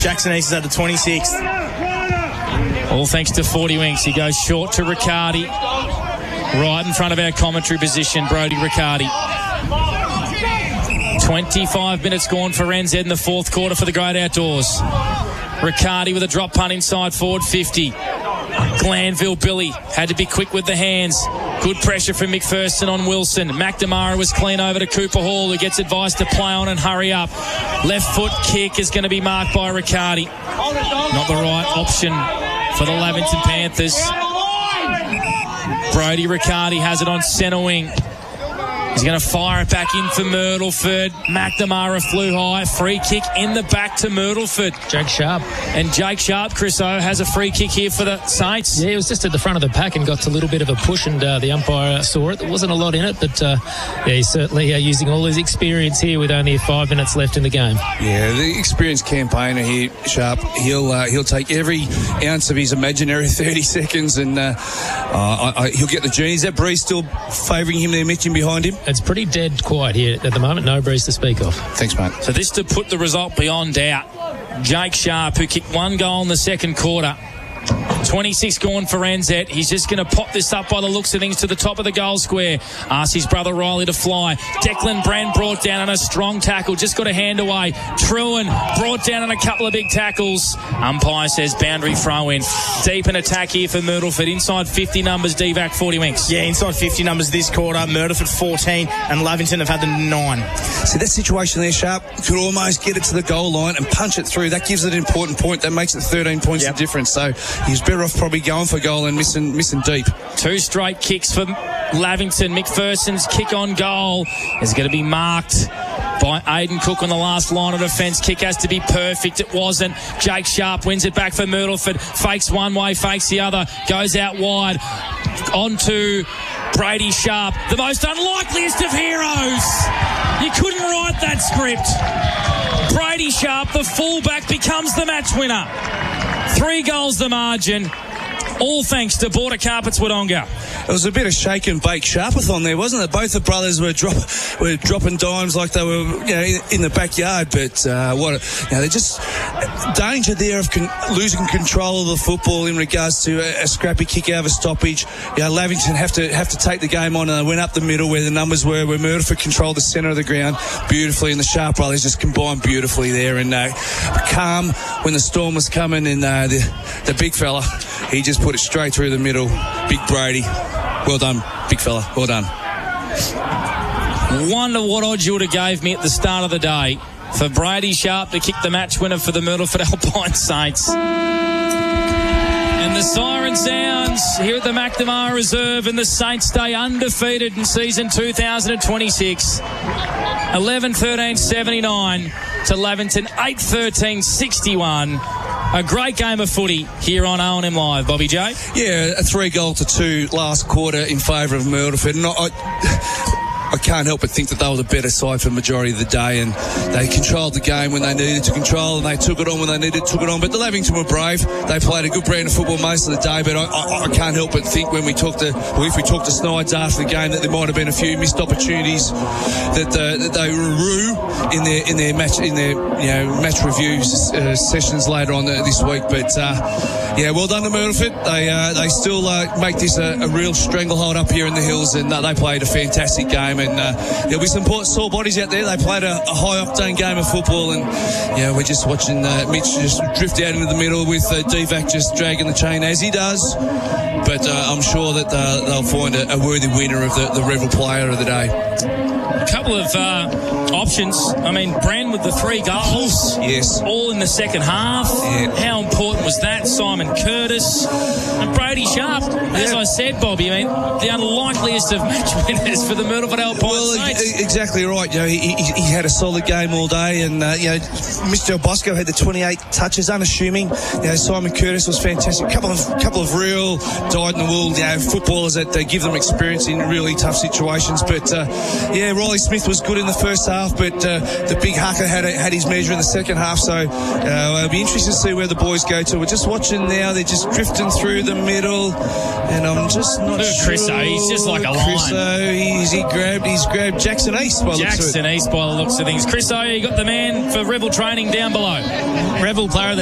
Jackson East is at the 26th. All thanks to 40 Winks. He goes short to Riccardi. Right in front of our commentary position, Brodie Riccardi. 25 minutes gone for NZ in the fourth quarter for the Great Outdoors. Riccardi with a drop punt inside forward 50. Glanville Billy had to be quick with the hands. Good pressure from McPherson on Wilson. McNamara was clean over to Cooper Hall, who gets advice to play on and hurry up. Left foot kick is going to be marked by Riccardi. Not the right option for the Lavington Panthers. Brodie Riccardi has it on centre wing. He's going to fire it back in for Myrtleford. McNamara flew high. Free kick in the back to Myrtleford. Jake Sharp. And Jake Sharp, Chris O, has a free kick here for the Saints. Yeah, he was just at the front of the pack and got a little bit of a push, and the umpire saw it. There wasn't a lot in it, but he's certainly using all his experience here with only 5 minutes left in the game. Yeah, the experienced campaigner here, Sharp, he'll take every ounce of his imaginary 30 seconds and he'll get the journey. Is that breeze still favouring him there, Mitch, in behind him? It's pretty dead quiet here at the moment. No breeze to speak of. Thanks, mate. So this to put the result beyond doubt. Jake Sharp, who kicked one goal in the second quarter. 26 gone for NZ. He's just going to pop this up by the looks of things to the top of the goal square. Asks his brother Riley to fly. Declan Brand brought down on a strong tackle. Just got a hand away. Truen brought down on a couple of big tackles. Umpire says boundary throw in. Deep in attack here for Myrtleford. Inside 50 numbers, DVAC 40 Winks. Yeah, inside 50 numbers this quarter. Myrtleford 14 and Lavington have had the 9. So that situation there, Sharp, could almost get it to the goal line and punch it through. That gives it an important point. That makes it 13 points of difference. So he's better off probably going for goal and missing deep. 2 straight kicks for Lavington. McPherson's kick on goal is going to be marked by Aiden Cook on the last line of defence. Kick has to be perfect. It wasn't. Jake Sharp wins it back for Myrtleford. Fakes one way, fakes the other. Goes out wide. On to Brady Sharp. The most unlikeliest of heroes. You couldn't write that script. Brady Sharp, the fullback, becomes the match winner. 3 goals the margin. All thanks to Border Carpets Wodonga. It was a bit of shake and bake Sharpathon there, wasn't it? Both the brothers were dropping dimes like they were, in the backyard. But they're just danger there of losing control of the football in regards to a scrappy kick out of a stoppage. Lavington have to take the game on, and they went up the middle where the numbers were, where Myrtleford controlled the centre of the ground beautifully, and the Sharp brothers just combined beautifully there. And calm when the storm was coming, and the big fella, he just put it straight through the middle. Big Brady. Well done, big fella. Well done. Wonder what odds you would have gave me at the start of the day for Brady Sharp to kick the match winner for the Myrtleford Alpine Saints. And the siren sounds here at the McNamara Reserve, and the Saints stay undefeated in season 2026. 11-13-79 to Lavington, 8-13-61. A great game of footy here on O&M Live. Bobby J? Yeah, a 3-2 last quarter in favour of Myrtleford. I can't help but think that they were the better side for the majority of the day, and they controlled the game when they needed to control, and they took it on when they needed to took it on. But the Lavington were brave. They played a good brand of football most of the day, but I can't help but think when we talked to Snides after the game, that there might have been a few missed opportunities that they rue in their match match review sessions later on this week. But well done to Myrtleford. They still make this a real stranglehold up here in the hills, and they played a fantastic game. And there'll be some sore bodies out there. They played a high-octane game of football, and we're just watching Mitch just drift out into the middle with Divac just dragging the chain as he does. But I'm sure that they'll find a worthy winner of the Revel Player of the Day. A couple of options. I mean, Brand with the 3 goals. Yes. All in the second half. Yeah. How important was that? Simon Curtis and Brady Sharp. As I said, Bobby, I mean, the unlikeliest of match winners for the Myrtleford Alpine Saints. Exactly right. He had a solid game all day, and Mr. Bosco had the 28 touches, unassuming. Simon Curtis was fantastic. A couple of real dyed-in-the-wool footballers that give them experience in really tough situations. But Riley Smith was good in the first half, but the big Hucker had his measure in the second half. So it'll be interesting to see where the boys go to. We're just watching now. They're just drifting through the middle, and I'm just not sure. Chriso, he's just like a lion. Chriso, he grabbed Jackson East by the looks of it. Jackson East by the looks of things. Chris O, you got the man for Rebel training down below. Rebel player of the